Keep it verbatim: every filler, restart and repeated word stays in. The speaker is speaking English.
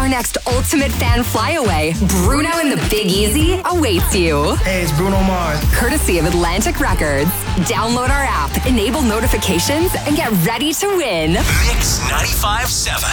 Our next ultimate fan flyaway, Bruno and the Big Easy, awaits you. Hey, it's Bruno Mars. Courtesy of Atlantic Records. Download our app, enable notifications, and get ready to win. Mix ninety-five point seven.